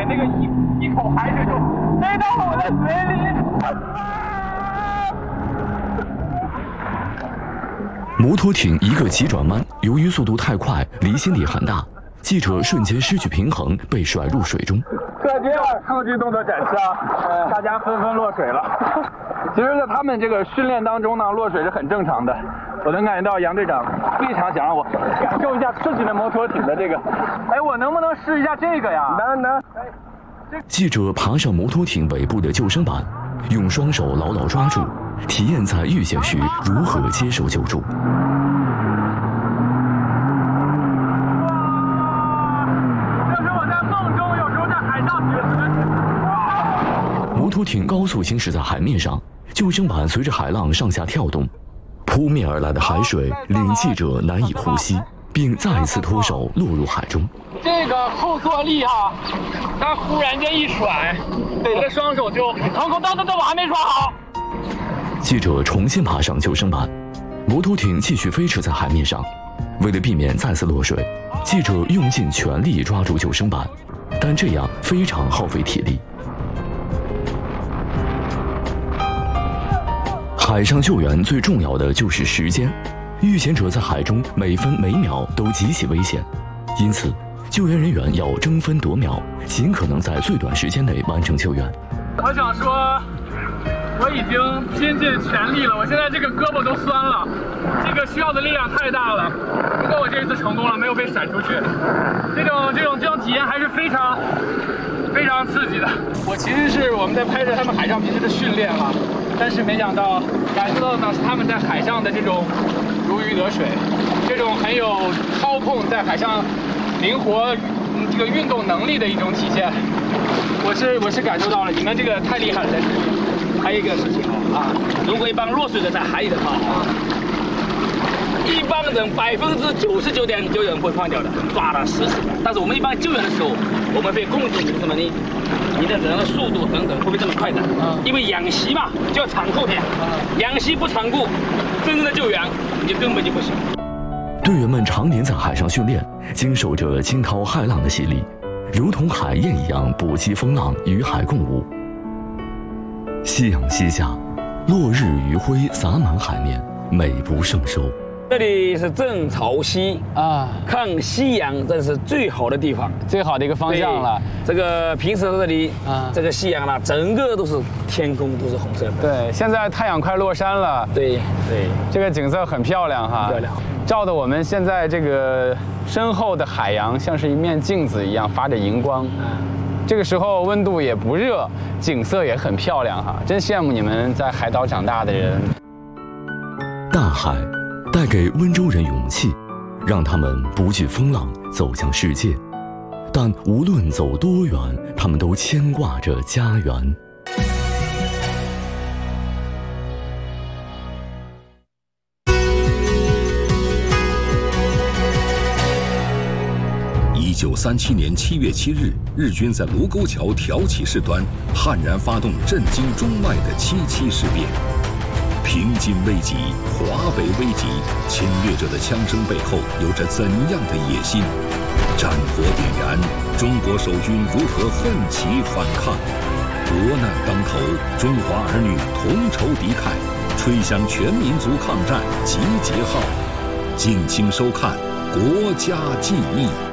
那个一口海水就飞到了我的嘴里。 摩托艇一个急转弯，由于速度太快，离心力很大，记者瞬间失去平衡，被甩入水中。 这接着抗击动作展示啊，大家纷纷落水了。其实，在他们这个训练当中呢，落水是很正常的。我能感觉到杨队长非常想让我感受一下自己的摩托艇的这个。哎，我能不能试一下这个呀？能。 记者爬上摩托艇尾部的救生板，用双手牢牢抓住，体验在遇险时如何接受救助。 这是我在梦中有时候在海上学的。 摩托艇高速行驶在海面上，救生板随着海浪上下跳动，扑面而来的海水令记者难以呼吸，并再一次脱手落入海中。 这个后坐力哈，它忽然间一甩，我的双手就等，我还没抓好。 记者重新爬上救生板，摩托艇继续飞驰在海面上。为了避免再次落水，记者用尽全力抓住救生板，但这样非常耗费体力。海上救援最重要的就是时间，遇险者在海中每分每秒都极其危险，因此救援人员要争分夺秒，尽可能在最短时间内完成救援。 我想说，我已经拼尽全力了，我现在这个胳膊都酸了，这个需要的力量太大了。不过我这一次成功了，没有被闪出去，这种体验还是非常刺激的。我们在拍摄他们海上平时的训练了，但是没想到感受到的呢是他们在海上的这种如鱼得水，这种很有操控在海上灵活这个运动能力的一种体现。我是感受到了，你们这个太厉害了，在这里。还有一个事情啊，如果一般落水的在海里的话一般人99.9%会放掉的，抓得死死的。但是我们一般救援的时候，我们会控制你什么呢？你的人的速度等等会不会这么快的？因为仰袭嘛，就要敞后天，仰袭不敞顾，真正的救援你就根本就不行。 队员们常年在海上训练，经受着惊涛骇浪的洗礼，如同海燕一样搏击风浪，与海共舞。夕阳西下，落日余晖洒满海面，美不胜收。 这里是正潮汐啊，看夕阳这是最好的地方， 最好的一个方向了。 这个平时这里啊，这个夕阳呢，整个都是天空都是红色的。 对，现在太阳快落山了。 对， 这个景色很漂亮哈， 漂亮， 照的我们现在这个身后的海洋像是一面镜子一样发着荧光。这个时候温度也不热，景色也很漂亮哈，真羡慕你们在海岛长大的人。 大海带给温州人勇气，让他们不惧风浪走向世界，但无论走多远，他们都牵挂着家园。 1937年7月7日，日军在卢沟桥挑起事端，悍然发动震惊中外的77事变。平津危急，华北危急，侵略者的枪声背后有着怎样的野心？战火点燃，中国守军如何奋起反抗？国难当头，中华儿女同仇敌忾，吹响全民族抗战集结号。敬请收看《国家记忆》。